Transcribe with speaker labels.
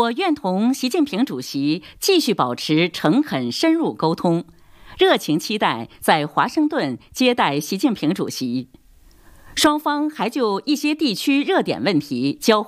Speaker 1: 我愿同习近平主席继续保持诚恳深入沟通，热情期待在华盛顿接待习近平主席。双方还就一些地区热点问题交换